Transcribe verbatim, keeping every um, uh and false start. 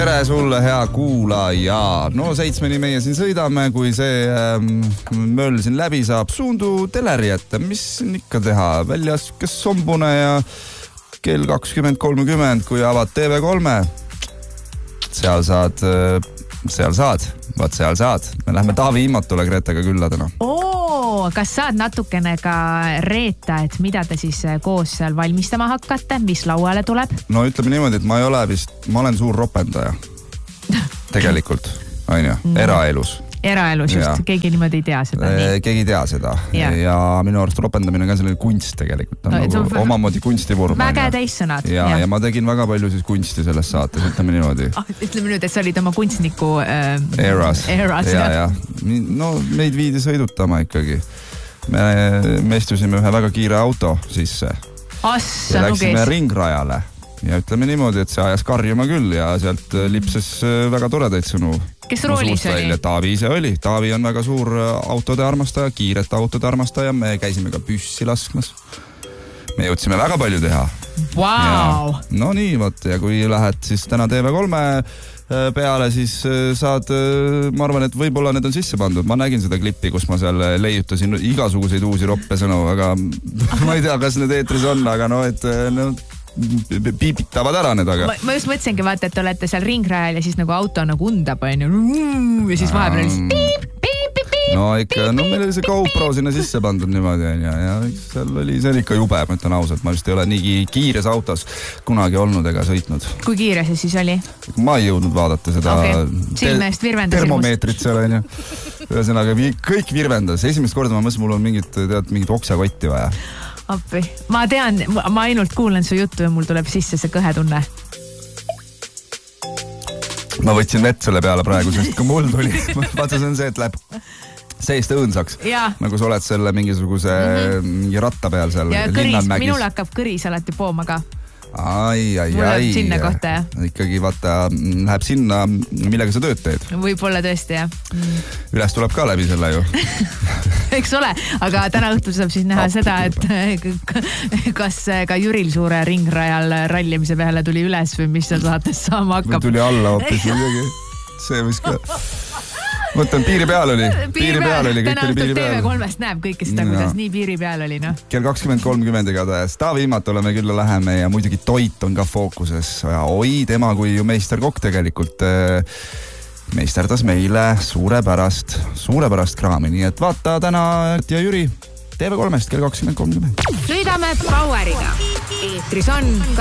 tere sulle, hea kuulaja. No seitsmeni meie siin sõidame, kui see ähm, möll siin läbi saab, suundu teleri ette. Mis siin ikka teha? Väljas kes sombune ja kell kakskümmend kolmkümmend, kui avad T V kolme. Seal saad, seal saad, vaat seal saad. Me lähme Taavi Immatule Gretega külla täna. Oo, kas saad natukene ka reeta, et mida te siis koos seal valmistama hakkate, mis lauale tuleb? No ütleme niimoodi, et ma ei ole vist, ma olen suur ropendaja. Tegelikult, on ju, eraelus. Eraelus just, ja. Keegi niimoodi ei tea seda. Nii. Keegi ei tea seda. Ja, ja minu arust ropendamine on ka selline kunst tegelikult. On no, nagu omamoodi kunstivorm. Väga täis sõnad. Ja, ja. ja ma tegin väga palju siis kunsti selles saates, ütleme niimoodi. Ah, ütleme nüüd, et sa olid oma kunstniku äh, eras. eras. Ja, ja. No meid viidi sõidutama ikkagi. Me, me istusime ühe väga kiire auto sisse. Assa, ja läksime nuges. Ringrajale. Ja ütleme niimoodi, et see ajas karjuma küll ja sealt lipses väga toredaid sõnu. Kes roolis oli? Taavi ise oli. Taavi on väga suur autode armastaja, kiirete autode armastaja. Me käisime ka püssi laskmas. Me jõudsime väga palju teha. Wow. No nii, võt, ja kui lähed siis täna T V kolme peale, siis saad, ma arvan, et võib-olla need on sisse pandud. Ma nägin seda klippi, kus ma seal leiutasin igasuguseid uusi roppe sõnu, aga ma ei tea, kas need eetris on, aga no, et no, piibitavad ära need, aga... Ma, ma just mõtlesingi, vaata, et olete seal ringrajal ja siis nagu auto nagu undab, on ju, ja siis vahepeal oli piip, piip, piip, piip. No ikka, no meil oli see GoPro sinna sisse pandud niimoodi, ja, ja seal oli, see oli ikka jube, ma ütlen ausalt, ma just ei ole nii kiires autos kunagi olnud ega sõitnud. Kui kiire see siis oli? Ma ei jõudnud vaadata seda okay. Silmest virvendas termomeetrit seal, on ju. Ühesõnaga, kõik virvendas. Esimest korda ma mõtlesin, mul on mingit, tead, mingit oksakotti vaja. Appi. Ma tean, ma ainult kuulen su juttu ja mul tuleb sisse see kõhe tunne. Ma võtsin vett selle peale praegu, sest kui mul tuli, vaata see on see, et läheb seest õõnsaks. Ja. Nagu sa oled selle mingisuguse mm-hmm. ratta peal seal. Ja kõris, minul hakkab kõris alati pooma ka. Ai, ai, mul ai. Sinna kohta, jah. Ikkagi vaata, läheb sinna, millega sa tööd teed. Võib-olla tõesti, jah. Mm. Üles tuleb ka läbi selle ju. Eks ole, aga täna õhtul saab siis näha Appi seda, et kas ka Jüril suure ringrajal rallimise peale tuli üles või mis seal saates saama hakkab. Või tuli alla hoopis midagi. See võis ka... Mõtlen, piiri peal oli. Piiri peal oli, kõik oli piiri peal. T V kolmest näeb kõike seda, kuidas nii piiri peal oli, noh. Kell kakskümmend kolmkümmend igatahes. Taavi Immat oleme külla läheme ja muidugi toit on ka fookuses. Ja oi, tema kui ju meisterkokk tegelikult meisterdas meile suurepärast, suurepärast kraami. Nii et vaata täna ja Jüri T V kolmest kell kakskümmend kolmkümmend. Sõidame Poweriga. Eetris on